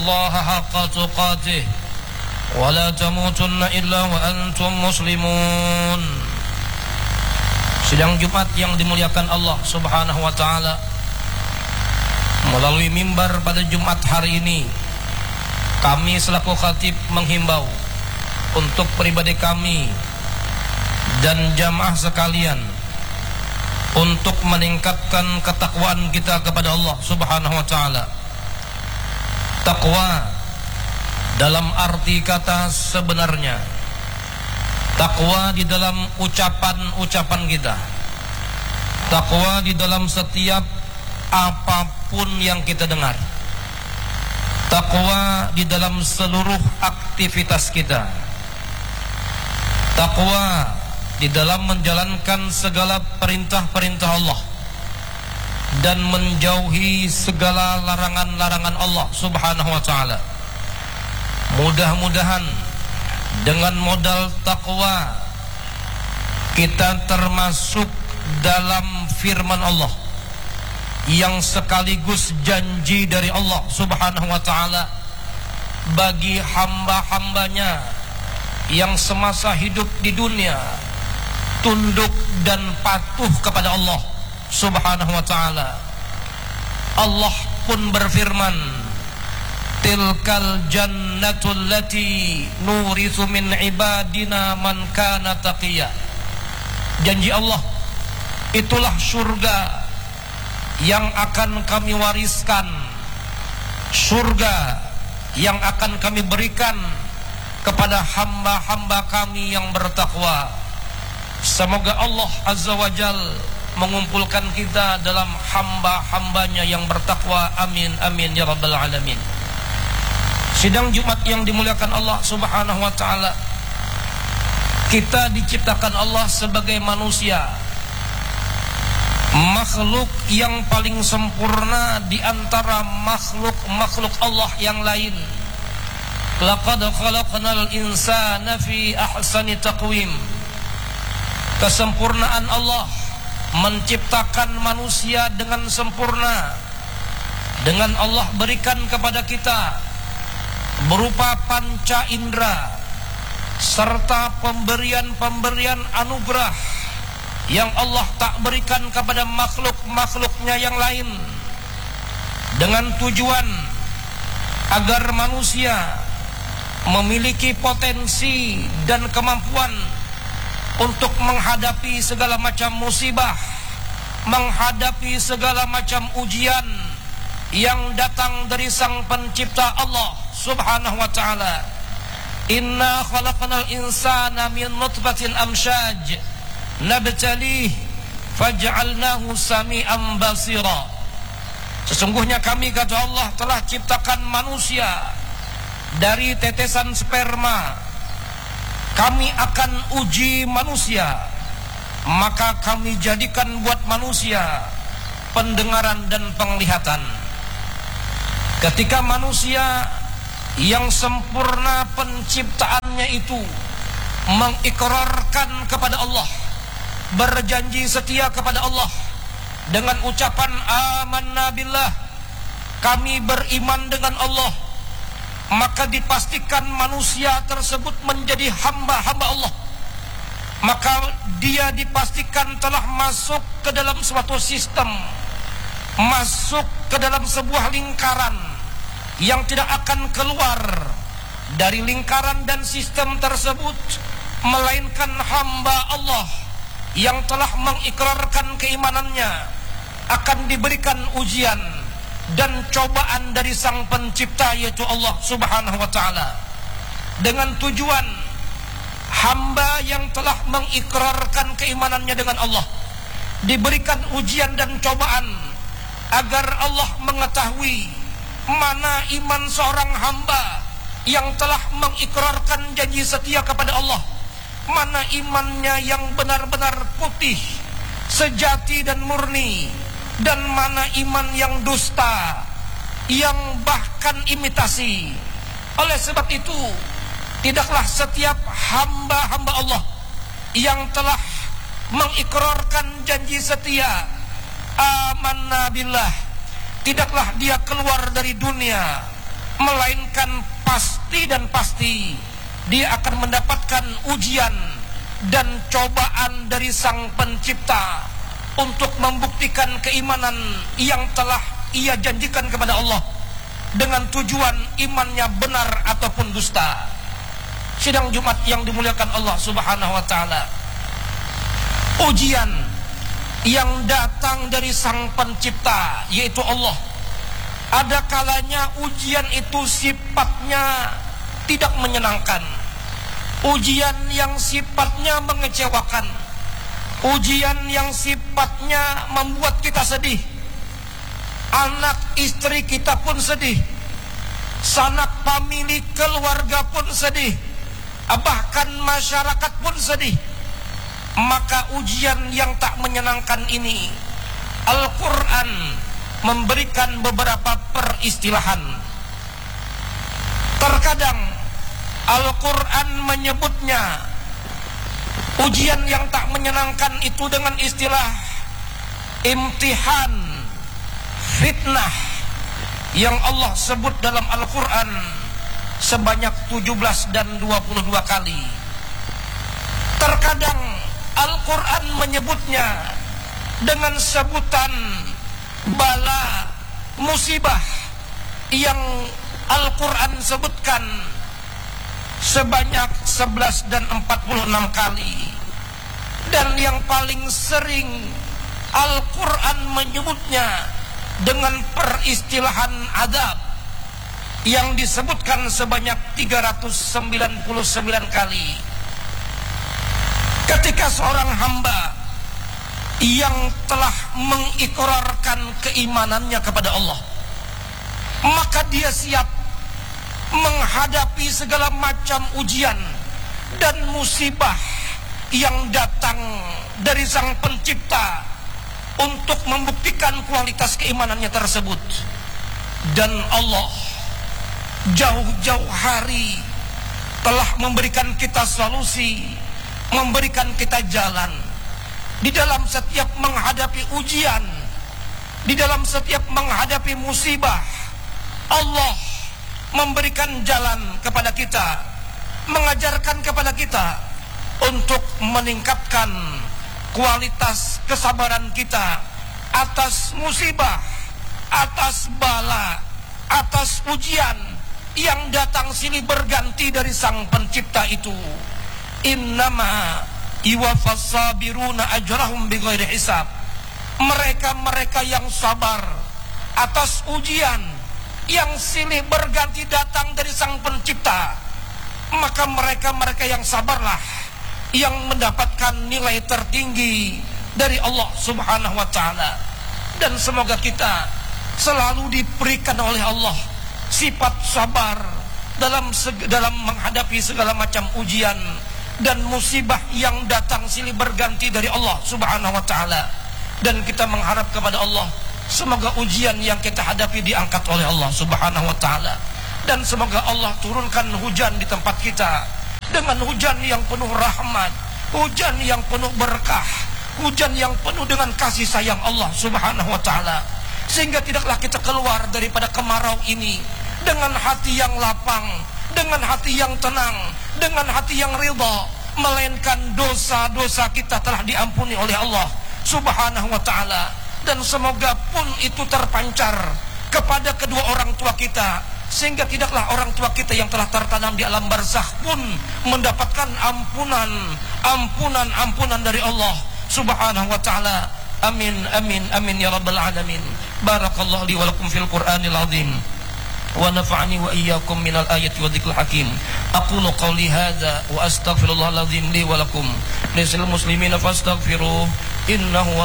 الله حق تقاته ولا تموتن إلا وأنتم مسلمون. Sidang Jumat yang dimuliakan Allah Subhanahu wa taala, melalui mimbar pada Jumat hari ini, kami selaku khatib menghimbau untuk pribadi kami dan jamaah sekalian untuk meningkatkan ketakwaan kita kepada Allah Subhanahu wa taala. Takwa dalam arti kata sebenarnya, takwa di dalam ucapan-ucapan kita, takwa di dalam setiap apapun yang kita dengar, takwa di dalam seluruh aktivitas kita, takwa di dalam menjalankan segala perintah-perintah Allah dan menjauhi segala larangan-larangan Allah Subhanahu wa taala. Mudah-mudahan dengan modal takwa kita termasuk dalam firman Allah yang sekaligus janji dari Allah Subhanahu wa taala bagi hamba-hambanya yang semasa hidup di dunia tunduk dan patuh kepada Allah Subhanahu wa taala. Allah pun berfirman, tilkal jannatul lati nurithu min ibadina man kana taqiyya. Janji Allah, itulah surga yang akan kami wariskan, surga yang akan kami berikan kepada hamba-hamba kami yang bertakwa. Semoga Allah Azza wa Jal mengumpulkan kita dalam hamba-hambanya yang bertakwa. Amin, amin ya rabbal alamin. Sidang Jumat yang dimuliakan Allah Subhanahu wa taala, kita diciptakan Allah sebagai manusia, makhluk yang paling sempurna di antara makhluk-makhluk Allah yang lain. Laqad khalaqnal insana fi ahsani taqwim. Kesempurnaan Allah menciptakan manusia dengan sempurna, dengan Allah berikan kepada kita berupa panca indera serta pemberian-pemberian anugerah yang Allah tak berikan kepada makhluk-makhluknya yang lain, dengan tujuan agar manusia memiliki potensi dan kemampuan untuk menghadapi segala macam musibah, menghadapi segala macam ujian yang datang dari Sang Pencipta Allah Subhanahu wa taala. Inna khalaqnal insana min nutfatin amsyaj nabtalih faj'alnahu sami'an basira. Sesungguhnya kami, kata Allah, telah ciptakan manusia dari tetesan sperma. Kami akan uji manusia, maka kami jadikan buat manusia pendengaran dan penglihatan. Ketika manusia yang sempurna penciptaannya itu mengikrarkan kepada Allah, berjanji setia kepada Allah dengan ucapan amanna billah, kami beriman dengan Allah, maka dipastikan manusia tersebut menjadi hamba-hamba Allah. Maka dia dipastikan telah masuk ke dalam suatu sistem, masuk ke dalam sebuah lingkaran yang tidak akan keluar dari lingkaran dan sistem tersebut, melainkan hamba Allah yang telah mengikrarkan keimanannya akan diberikan ujian dan cobaan dari Sang Pencipta, yaitu Allah Subhanahu wa taala, dengan tujuan hamba yang telah mengikrarkan keimanannya dengan Allah diberikan ujian dan cobaan agar Allah mengetahui mana iman seorang hamba yang telah mengikrarkan janji setia kepada Allah, mana imannya yang benar-benar putih, sejati dan murni, dan mana iman yang dusta, yang bahkan imitasi. Oleh sebab itu, tidaklah setiap hamba-hamba Allah yang telah mengikrarkan janji setia amanna billah, tidaklah dia keluar dari dunia melainkan pasti dan pasti dia akan mendapatkan ujian dan cobaan dari Sang Pencipta untuk membuktikan keimanan yang telah ia janjikan kepada Allah dengan tujuan imannya benar ataupun dusta. Sidang Jumat yang dimuliakan Allah Subhanahu wa taala, ujian yang datang dari Sang Pencipta yaitu Allah, ada kalanya ujian itu sifatnya tidak menyenangkan, ujian yang sifatnya mengecewakan, ujian yang sifatnya membuat kita sedih. Anak istri kita pun sedih, sanak famili keluarga pun sedih, bahkan masyarakat pun sedih. Maka ujian yang tak menyenangkan ini, Al-Quran memberikan beberapa peristilahan. Terkadang Al-Quran menyebutnya ujian yang tak menyenangkan itu dengan istilah imtihan, fitnah, yang Allah sebut dalam Al-Quran sebanyak 17 dan 22 kali. Terkadang Al-Quran menyebutnya dengan sebutan bala, musibah, yang Al-Quran sebutkan sebanyak 11 dan 46 kali. Dan yang paling sering Al-Quran menyebutnya dengan peristilahan adab yang disebutkan sebanyak 399 kali. Ketika seorang hamba yang telah mengikrarkan keimanannya kepada Allah, maka dia siap menghadapi segala macam ujian dan musibah yang datang dari Sang Pencipta untuk membuktikan kualitas keimanannya tersebut. Dan Allah jauh-jauh hari telah memberikan kita solusi, memberikan kita jalan di dalam setiap menghadapi ujian, di dalam setiap menghadapi musibah. Allah memberikan jalan kepada kita, mengajarkan kepada kita untuk meningkatkan kualitas kesabaran kita atas musibah, atas bala, atas ujian yang datang silih berganti dari Sang Pencipta itu. Innama yuwaffas sabiruna ajrahum bighairi hisab. Mereka-mereka yang sabar atas ujian yang silih berganti datang dari Sang Pencipta, maka mereka-mereka yang sabarlah yang mendapatkan nilai tertinggi dari Allah Subhanahu wa taala. Dan semoga kita selalu diberikan oleh Allah sifat sabar dalam menghadapi segala macam ujian dan musibah yang datang silih berganti dari Allah Subhanahu wa taala. Dan kita mengharap kepada Allah, semoga ujian yang kita hadapi diangkat oleh Allah Subhanahu wa taala, dan semoga Allah turunkan hujan di tempat kita dengan hujan yang penuh rahmat, hujan yang penuh berkah, hujan yang penuh dengan kasih sayang Allah Subhanahu wa taala, sehingga tidaklah kita keluar daripada kemarau ini dengan hati yang lapang, dengan hati yang tenang, dengan hati yang ridha, melainkan dosa-dosa kita telah diampuni oleh Allah Subhanahu wa taala. Dan semoga pun itu terpancar kepada kedua orang tua kita, sehingga tidaklah orang tua kita yang telah tertanam di alam barzakh pun mendapatkan ampunan dari Allah Subhanahu wa taala. Amin amin amin ya rabbal alamin. Barakallahu li wa lakum fil Qur'anil azim wa nafa'ani wa iyyakum minal ayati wa dzikril hakim. Aqulu qawli hadza wa astaghfirullahal azim li wa lakum. Lisil muslimina fastaghfiruh innahu